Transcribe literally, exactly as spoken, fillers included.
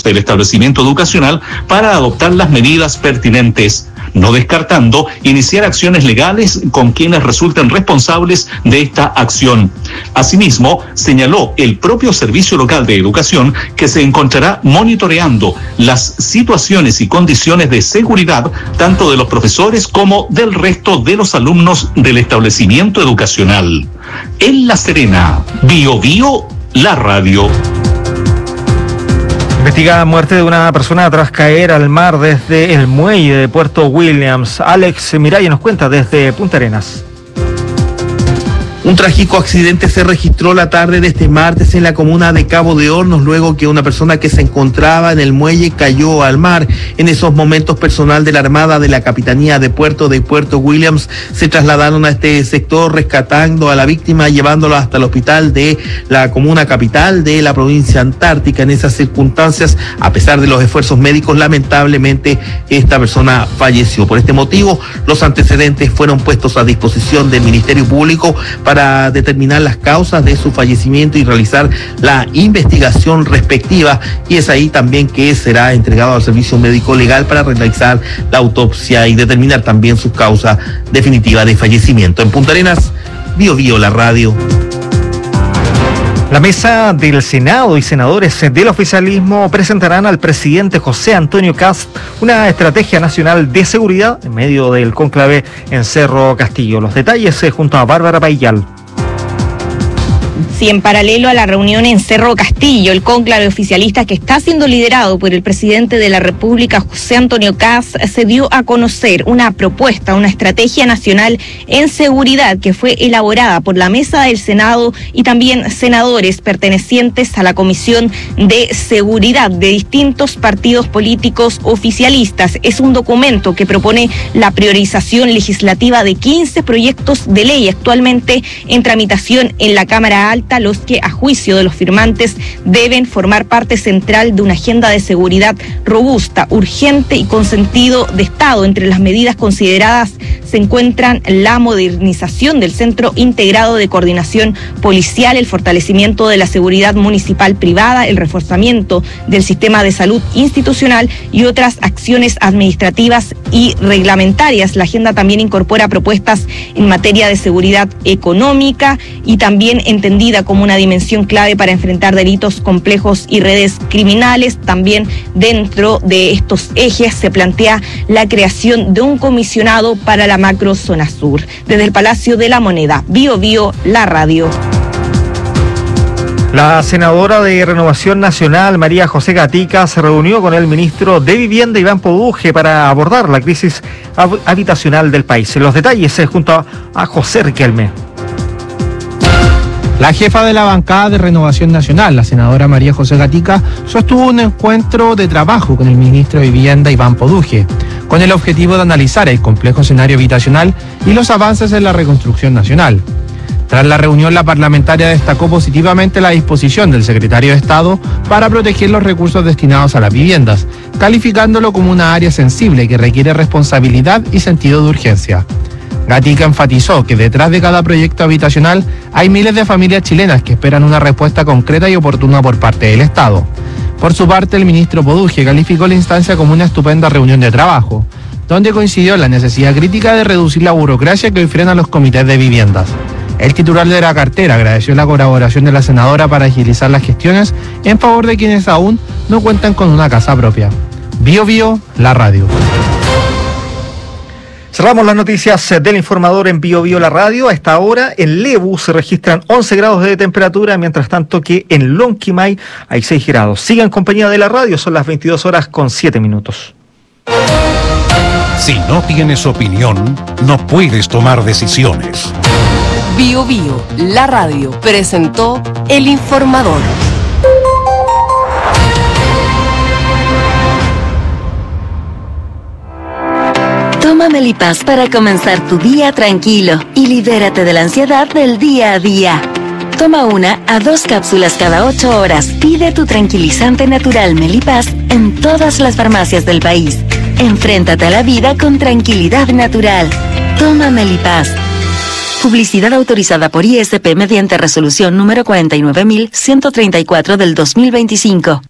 del establecimiento educacional para adoptar las medidas pertinentes, no descartando iniciar acciones legales con quienes resulten responsables de esta acción. Asimismo, señaló el propio Servicio Local de Educación que se encontrará monitoreando las situaciones y condiciones de seguridad tanto de los profesores como del resto de los alumnos del establecimiento educacional. En La Serena, Bio Bio, la radio. Investigada muerte de una persona tras caer al mar desde el muelle de Puerto Williams. Alex Miraya nos cuenta desde Punta Arenas. Un trágico accidente se registró la tarde de este martes en la comuna de Cabo de Hornos, luego que una persona que se encontraba en el muelle cayó al mar. En esos momentos, personal de la Armada de la Capitanía de Puerto de Puerto Williams se trasladaron a este sector rescatando a la víctima, llevándola hasta el hospital de la comuna capital de la provincia antártica. En esas circunstancias, a pesar de los esfuerzos médicos, lamentablemente esta persona falleció. Por este motivo, los antecedentes fueron puestos a disposición del Ministerio Público para para determinar las causas de su fallecimiento y realizar la investigación respectiva, y es ahí también que será entregado al Servicio Médico Legal para realizar la autopsia y determinar también su causa definitiva de fallecimiento. En Punta Arenas, Bio Bio, la radio. La mesa del Senado y senadores del oficialismo presentarán al presidente José Antonio Kast una estrategia nacional de seguridad en medio del cónclave en Cerro Castillo. Los detalles junto a Bárbara Paillal. Sí, en paralelo a la reunión en Cerro Castillo, el cónclave oficialista que está siendo liderado por el presidente de la República, José Antonio Kast, se dio a conocer una propuesta, una estrategia nacional en seguridad que fue elaborada por la mesa del Senado y también senadores pertenecientes a la Comisión de Seguridad de distintos partidos políticos oficialistas. Es un documento que propone la priorización legislativa de quince proyectos de ley actualmente en tramitación en la Cámara Alta, los que a juicio de los firmantes deben formar parte central de una agenda de seguridad robusta, urgente y con sentido de Estado. Entre las medidas consideradas se encuentran la modernización del Centro Integrado de Coordinación Policial, el fortalecimiento de la seguridad municipal privada, el reforzamiento del sistema de salud institucional y otras acciones administrativas y reglamentarias. La agenda también incorpora propuestas en materia de seguridad económica y también entendida como una dimensión clave para enfrentar delitos complejos y redes criminales. También dentro de estos ejes se plantea la creación de un comisionado para la macro zona sur. Desde el Palacio de la Moneda, Bio Bio, la radio. La senadora de Renovación Nacional, María José Gatica, se reunió con el ministro de Vivienda, Iván Poduje, para abordar la crisis hab- habitacional del país. Los detalles eh, junto a, a José Riquelme. La jefa de la bancada de Renovación Nacional, la senadora María José Gatica, sostuvo un encuentro de trabajo con el ministro de Vivienda, Iván Poduje, con el objetivo de analizar el complejo escenario habitacional y los avances en la reconstrucción nacional. Tras la reunión, la parlamentaria destacó positivamente la disposición del secretario de Estado para proteger los recursos destinados a las viviendas, calificándolo como una área sensible que requiere responsabilidad y sentido de urgencia. Gatica enfatizó que detrás de cada proyecto habitacional hay miles de familias chilenas que esperan una respuesta concreta y oportuna por parte del Estado. Por su parte, el ministro Poduje calificó la instancia como una estupenda reunión de trabajo, donde coincidió en la necesidad crítica de reducir la burocracia que hoy frena los comités de viviendas. El titular de la cartera agradeció la colaboración de la senadora para agilizar las gestiones en favor de quienes aún no cuentan con una casa propia. Bio Bio, la radio. Cerramos las noticias del informador en Bio Bio, la radio. A esta hora en Lebu se registran once grados de temperatura, mientras tanto que en Lonquimay hay seis grados. Siga en compañía de la radio, son las veintidós horas con siete minutos. Si no tienes opinión, no puedes tomar decisiones. Bio Bio, la radio, presentó El Informador. Toma Melipaz para comenzar tu día tranquilo y libérate de la ansiedad del día a día. Toma una a dos cápsulas cada ocho horas. Pide tu tranquilizante natural Melipaz en todas las farmacias del país. Enfréntate a la vida con tranquilidad natural. Toma Melipaz. Publicidad autorizada por I S P mediante resolución número cuarenta y nueve mil ciento treinta y cuatro del dos mil veinticinco.